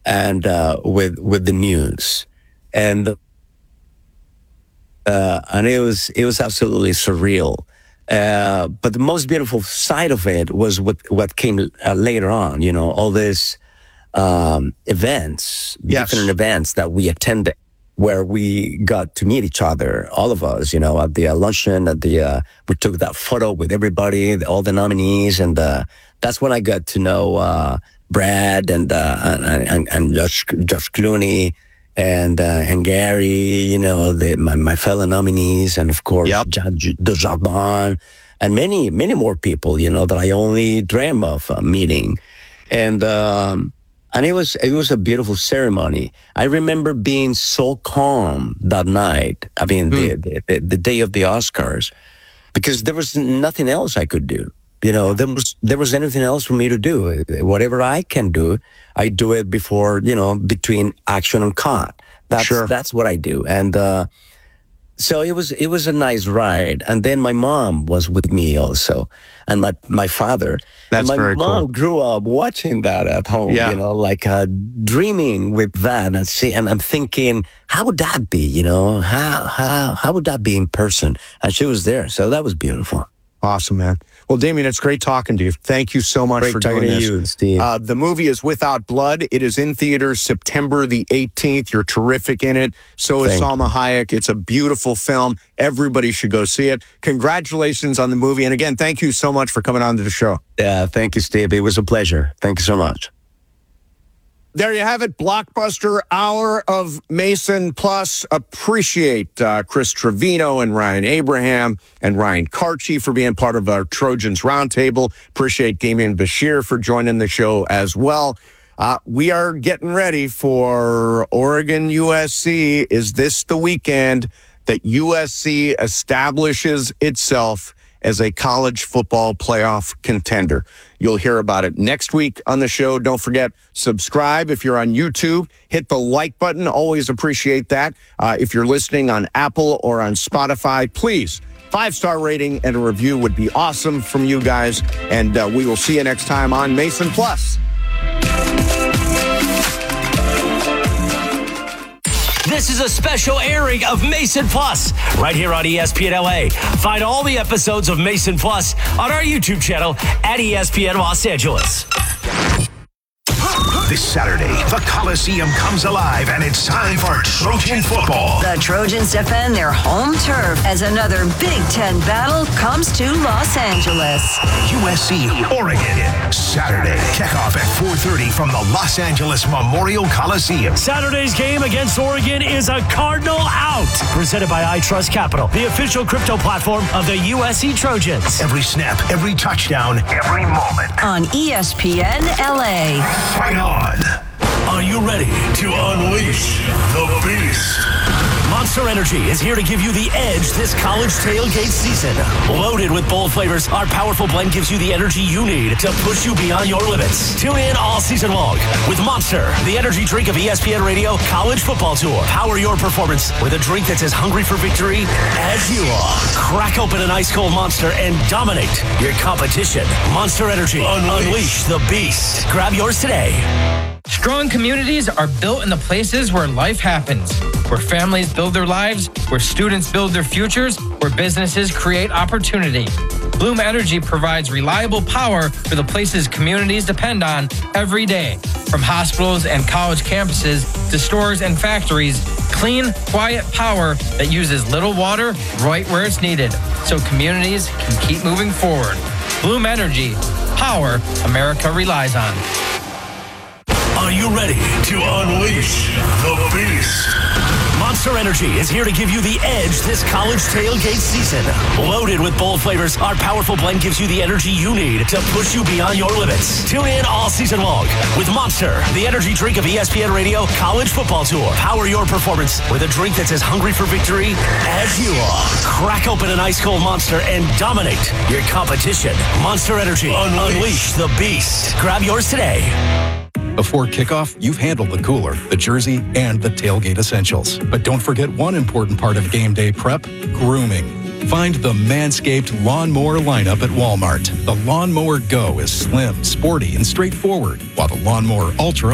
and with the news, and it was absolutely surreal. But the most beautiful side of it was what came later on. You know, all these events, different events that we attended, where we got to meet each other, all of us. You know, at the luncheon, we took that photo with everybody, all the nominees, and that's when I got to know Brad and Josh Clooney. And Gary, you know, my fellow nominees, and of course, Desjardins, and many more people, you know, that I only dream of meeting, and it was a beautiful ceremony. I remember being so calm that night. I mean, the day of the Oscars, because there was nothing else I could do. You know, there was anything else for me to do. Whatever I can do, I do it before, you know, between action and cut. That's what I do. And so it was a nice ride. And then my mom was with me also, and my father. That's my very cool. mom grew up watching that at home. Yeah. You know, like dreaming with that, and I'm thinking, how would that be? You know, how would that be in person? And she was there, so that was beautiful. Awesome, man. Well, Damien, it's great talking to you. Thank you so much for doing this. You, Steve. The movie is Without Blood. It is in theaters September the 18th. You're terrific in it. So is Salma Hayek. It's a beautiful film. Everybody should go see it. Congratulations on the movie. And again, thank you so much for coming on to the show. Yeah, thank you, Steve. It was a pleasure. Thank you so much. There you have it, Blockbuster Hour of Mason Plus. Appreciate Chris Trevino and Ryan Abraham and Ryan Karchi for being part of our Trojans Roundtable. Appreciate Damien Bashir for joining the show as well. We are getting ready for Oregon USC. Is this the weekend that USC establishes itself as a college football playoff contender? You'll hear about it next week on the show. Don't forget, subscribe if you're on YouTube. Hit the like button. Always appreciate that. If you're listening on Apple or on Spotify, please, 5-star rating and a review would be awesome from you guys. And we will see you next time on Mason Plus. This is a special airing of Mason Plus right here on ESPN LA. Find all the episodes of Mason Plus on our YouTube channel at ESPN Los Angeles. This Saturday, the Coliseum comes alive, and it's time for Trojan football. The Trojans defend their home turf as another Big Ten battle comes to Los Angeles. USC, Oregon, Saturday. Kickoff at 4:30 from the Los Angeles Memorial Coliseum. Saturday's game against Oregon is a Cardinal out. Presented by iTrust Capital, the official crypto platform of the USC Trojans. Every snap, every touchdown, every moment. On ESPN LA. Fight on. Are you ready to unleash the beast? Monster Energy is here to give you the edge this college tailgate season. Loaded with bold flavors, our powerful blend gives you the energy you need to push you beyond your limits. Tune in all season long with Monster, the energy drink of ESPN Radio College Football Tour. Power your performance with a drink that's as hungry for victory as you are. Crack open an ice-cold Monster and dominate your competition. Monster Energy. Unleash the beast. Grab yours today. Strong communities are built in the places where life happens, where families build their lives, where students build their futures, where businesses create opportunity. Bloom Energy provides reliable power for the places communities depend on every day. From hospitals and college campuses to stores and factories, clean, quiet power that uses little water right where it's needed, so communities can keep moving forward. Bloom Energy, power America relies on. Are you ready to unleash the beast? Monster Energy is here to give you the edge this college tailgate season. Loaded with bold flavors, our powerful blend gives you the energy you need to push you beyond your limits. Tune in all season long with Monster, the energy drink of ESPN Radio College Football Tour. Power your performance with a drink that's as hungry for victory as you are. Crack open an ice-cold Monster and dominate your competition. Monster Energy. Unleash the beast. Grab yours today. Before kickoff, you've handled the cooler, the jersey, and the tailgate essentials. But don't forget one important part of game day prep, grooming. Find the Manscaped Lawnmower lineup at Walmart. The Lawnmower Go is slim, sporty, and straightforward, while the Lawnmower Ultra